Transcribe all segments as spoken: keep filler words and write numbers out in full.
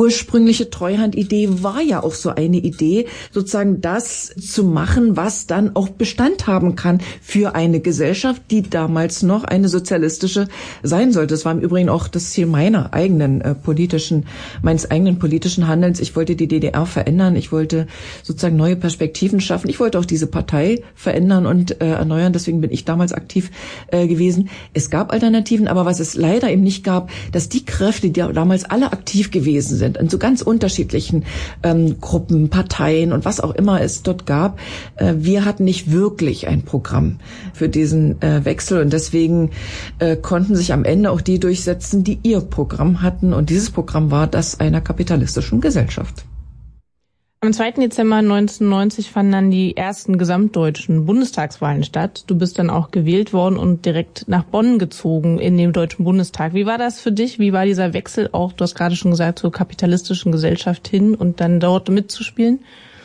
ursprüngliche Treuhandidee war ja auch so eine Idee, sozusagen das zu machen, was dann auch Bestand haben kann für eine Gesellschaft, die damals noch eine sozialistische sein sollte. Das war im Übrigen auch das Ziel meiner eigenen äh, politischen, meines eigenen politischen Handelns. Ich wollte die D D R verändern. Ich wollte sozusagen neue Perspektiven schaffen. Ich wollte auch diese Partei verändern und äh, erneuern. Deswegen bin ich damals aktiv äh, gewesen. Es gab Alternativen, aber was es leider eben nicht gab, dass die Kräfte, die damals alle aktiv gewesen sind, in so ganz unterschiedlichen ähm, Gruppen, Parteien und was auch immer es dort gab, äh, wir hatten nicht wirklich ein Programm für diesen äh, Wechsel und deswegen äh, konnten sich am Ende auch die durchsetzen, die ihr Programm hatten und dieses Programm war das einer kapitalistischen Gesellschaft. Am zweiten Dezember neunzehnhundertneunzig fanden dann die ersten gesamtdeutschen Bundestagswahlen statt. Du bist dann auch gewählt worden und direkt nach Bonn gezogen in den Deutschen Bundestag. Wie war das für dich? Wie war dieser Wechsel auch, du hast gerade schon gesagt, zur kapitalistischen Gesellschaft hin und dann dort mitzuspielen?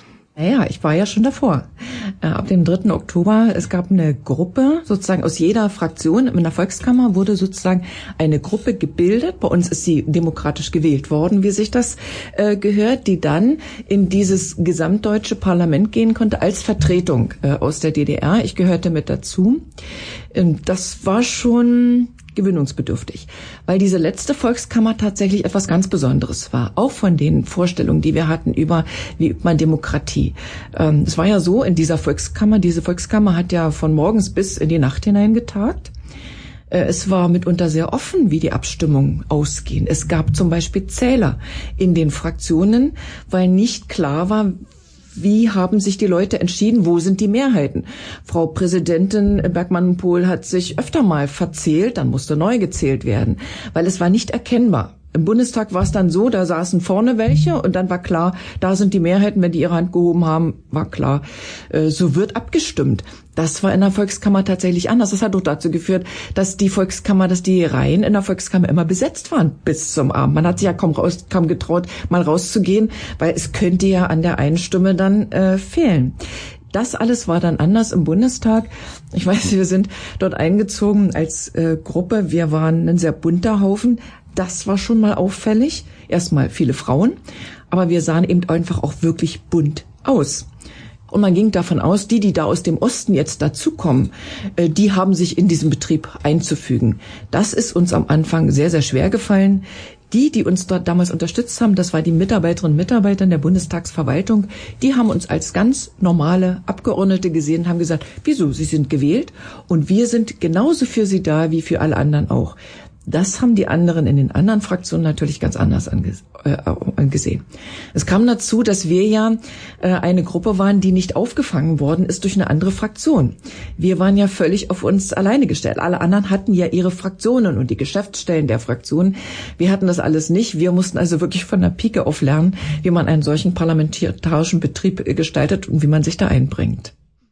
Naja, ich war ja schon davor. Äh, ab dem dritten Oktober, es gab eine Gruppe, sozusagen aus jeder Fraktion in der Volkskammer wurde sozusagen eine Gruppe gebildet. Bei uns ist sie demokratisch gewählt worden, wie sich das äh, gehört, die dann in dieses gesamtdeutsche Parlament gehen konnte als Vertretung äh, aus der D D R. Ich gehörte mit dazu. Ähm, das war schon gewöhnungsbedürftig, weil diese letzte Volkskammer tatsächlich etwas ganz Besonderes war, auch von den Vorstellungen, die wir hatten über, wie übt man Demokratie. Ähm, es war ja so, in dieser Volkskammer, diese Volkskammer hat ja von morgens bis in die Nacht hinein getagt. Äh, es war mitunter sehr offen, wie die Abstimmungen ausgehen. Es gab zum Beispiel Zähler in den Fraktionen, weil nicht klar war, wie haben sich die Leute entschieden? Wo sind die Mehrheiten? Frau Präsidentin Bergmann-Pohl hat sich öfter mal verzählt, dann musste neu gezählt werden, weil es war nicht erkennbar. Im Bundestag war es dann so, da saßen vorne welche und dann war klar, da sind die Mehrheiten, wenn die ihre Hand gehoben haben, war klar, äh, so wird abgestimmt. Das war in der Volkskammer tatsächlich anders. Das hat doch dazu geführt, dass die Volkskammer, dass die Reihen in der Volkskammer immer besetzt waren bis zum Abend. Man hat sich ja kaum, raus, kaum getraut, mal rauszugehen, weil es könnte ja an der einen Stimme dann äh, fehlen. Das alles war dann anders im Bundestag. Ich weiß, wir sind dort eingezogen als äh, Gruppe. Wir waren ein sehr bunter Haufen. Das war schon mal auffällig. Erstmal viele Frauen, aber wir sahen eben einfach auch wirklich bunt aus. Und man ging davon aus, die, die da aus dem Osten jetzt dazukommen, äh, die haben sich in diesen Betrieb einzufügen. Das ist uns am Anfang sehr, sehr schwer gefallen. Die, die uns dort damals unterstützt haben, das war die Mitarbeiterinnen und Mitarbeiter der Bundestagsverwaltung, die haben uns als ganz normale Abgeordnete gesehen und haben gesagt, wieso, Sie sind gewählt und wir sind genauso für Sie da wie für alle anderen auch. Das haben die anderen in den anderen Fraktionen natürlich ganz anders ange- äh, gesehen. Es kam dazu, dass wir ja äh, eine Gruppe waren, die nicht aufgefangen worden ist durch eine andere Fraktion. Wir waren ja völlig auf uns alleine gestellt. Alle anderen hatten ja ihre Fraktionen und die Geschäftsstellen der Fraktionen. Wir hatten das alles nicht. Wir mussten also wirklich von der Pike auf lernen, wie man einen solchen parlamentarischen Betrieb gestaltet und wie man sich da einbringt.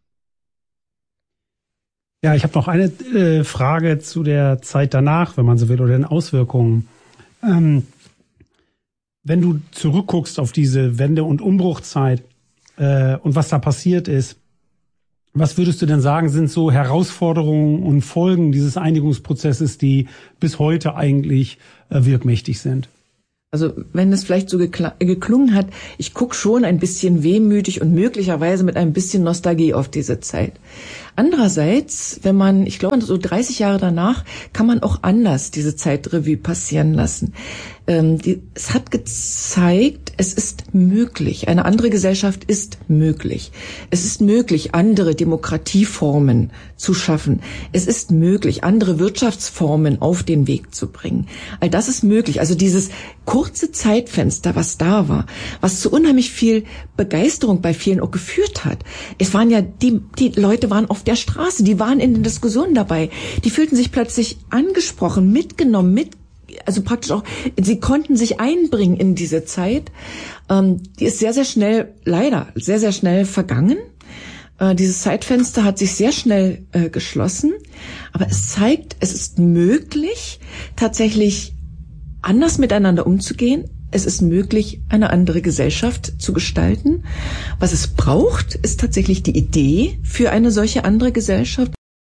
Ja, ich habe noch eine äh, Frage zu der Zeit danach, wenn man so will, oder den Auswirkungen. Ähm, wenn du zurückguckst auf diese Wende- und Umbruchzeit äh, und was da passiert ist, was würdest du denn sagen, sind so Herausforderungen und Folgen dieses Einigungsprozesses, die bis heute eigentlich äh, wirkmächtig sind? Also wenn es vielleicht so gekla- geklungen hat, ich gucke schon ein bisschen wehmütig und möglicherweise mit ein bisschen Nostalgie auf diese Zeit. Andererseits, wenn man, ich glaube, so dreißig Jahre danach, kann man auch anders diese Zeitrevue passieren lassen. Ähm, die, es hat gezeigt, es ist möglich. Eine andere Gesellschaft ist möglich. Es ist möglich, andere Demokratieformen zu schaffen. Es ist möglich, andere Wirtschaftsformen auf den Weg zu bringen. All das ist möglich. Also dieses kurze Zeitfenster, was da war, was zu unheimlich viel Begeisterung bei vielen auch geführt hat. Es waren ja, die, die Leute waren auf der Straße, die waren in den Diskussionen dabei. Die fühlten sich plötzlich angesprochen, mitgenommen, mit, also praktisch auch, sie konnten sich einbringen in diese Zeit. Ähm, die ist sehr, sehr schnell, leider, sehr, sehr schnell vergangen. Äh, dieses Zeitfenster hat sich sehr schnell äh, geschlossen. Aber es zeigt, es ist möglich, tatsächlich anders miteinander umzugehen. Es ist möglich, eine andere Gesellschaft zu gestalten. Was es braucht, ist tatsächlich die Idee für eine solche andere Gesellschaft.